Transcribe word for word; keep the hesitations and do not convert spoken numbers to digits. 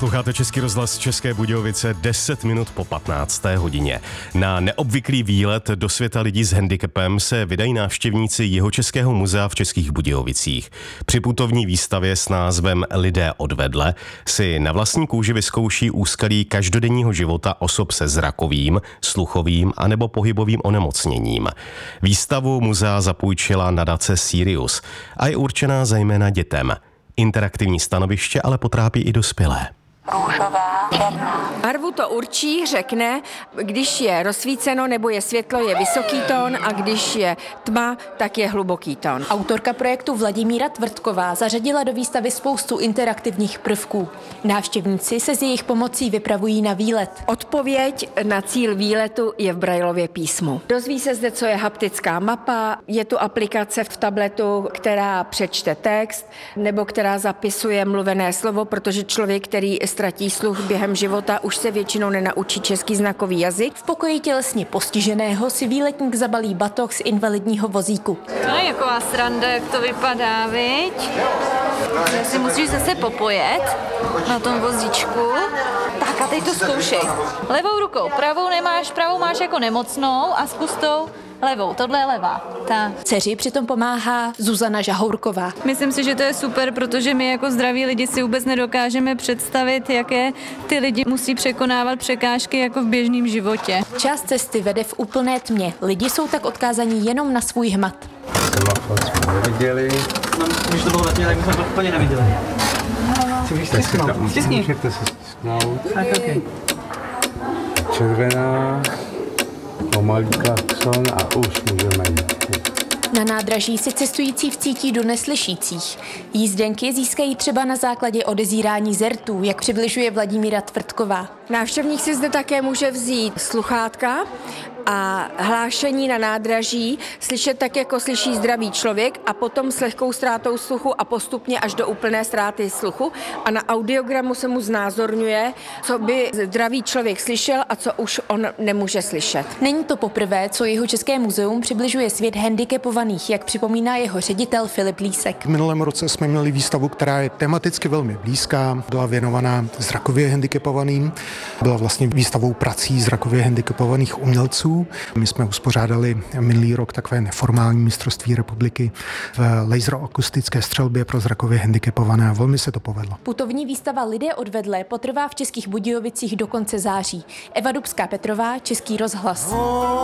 Posloucháte Český rozhlas České Budějovice deset minut po patnácté hodině. Na neobvyklý výlet do světa lidí s handicapem se vydají návštěvníci Jihočeského muzea v Českých Budějovicích. Při putovní výstavě s názvem Lidé odvedle si na vlastní kůži vyzkouší úskalí každodenního života osob se zrakovým, sluchovým anebo pohybovým onemocněním. Výstavu muzea zapůjčila nadace Sirius a je určená zejména dětem. Interaktivní stanoviště ale potrápí i dospělé. Růžová, černá. Barvu to určí, řekne, když je rozsvíceno nebo je světlo, je vysoký tón a když je tma, tak je hluboký tón. Autorka projektu Vladimíra Tvrtková zařadila do výstavy spoustu interaktivních prvků. Návštěvníci se s jejich pomocí vypravují na výlet. Odpověď na cíl výletu je v Braillově písmu. Dozví se zde, co je haptická mapa, je tu aplikace v tabletu, která přečte text nebo která zapisuje mluvené slovo, protože člověk, který ztratí sluch během života, už se většinou nenaučí český znakový jazyk. V pokoji tělesně postiženého si výletník zabalí batoh z invalidního vozíku. No, jaková sranda, jak to vypadá, viď? Já si musíš zase popojet na tom vozíčku. Tak a teď to zkoušej. Levou rukou, pravou nemáš, pravou máš jako nemocnou a zkus tou levou, tohle je levá. Ta. Dceři přitom pomáhá Zuzana Žahourková. Myslím si, že to je super, protože my jako zdraví lidi si vůbec nedokážeme představit, jaké ty lidi musí překonávat překážky jako v běžném životě. Část cesty vede v úplné tmě. Lidi jsou tak odkázaní jenom na svůj hmat. Jsme neviděli. No, když to bylo letně, tak bychom to úplně neviděli. Co víš, stisknout? Stiskni. Můžete se stisknout. Tak, okay. Červená, pomalý klakson a už můžeme jít. Na nádraží si cestující vcítí do neslyšících. Jízdenky získají třeba na základě odezírání zertů, jak přibližuje Vladimíra Tvrtková. Návštěvník si zde také může vzít sluchátka a hlášení na nádraží slyšet tak, jako slyší zdravý člověk a potom s lehkou ztrátou sluchu a postupně až do úplné ztráty sluchu. A na audiogramu se mu znázorňuje, co by zdravý člověk slyšel a co už on nemůže slyšet. Není to poprvé, co Jihočeské muzeum přibližuje svět handicapovaných, jak připomíná jeho ředitel Filip Lísek. V minulém roce jsme měli výstavu, která je tematicky velmi blízká, byla věnovaná zrakově handicapovaným, byla vlastně výstavou prací zrakově handicapovaných umělců. My jsme uspořádali minulý rok takové neformální mistrovství republiky v laseroakustické střelbě pro zrakově handicapované a velmi se to povedlo. Putovní výstava Lidé odvedle potrvá v Českých Budějovicích do konce září. Eva Dubská Petrová, Český rozhlas.